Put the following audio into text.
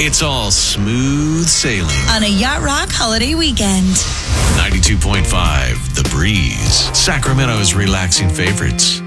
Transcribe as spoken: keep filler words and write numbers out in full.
it's all smooth sailing. On a Yacht Rock holiday weekend. ninety-two point five The Breeze, Sacramento's relaxing favorites.